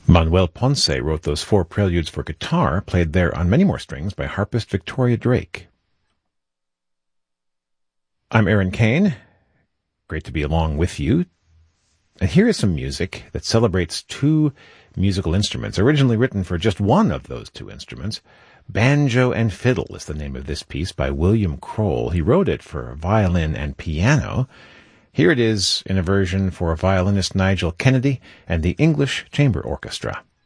Manuel Ponce wrote those 4 preludes for guitar, played there on many more strings by harpist Victoria Drake. I'm Aaron Kane. Great to be along with you. And here is some music that celebrates 2 musical instruments, originally written for just one of those 2 instruments. Banjo and Fiddle is the name of this piece by William Kroll. He wrote it for violin and piano. Here it is in a version for violinist Nigel Kennedy and the English Chamber Orchestra.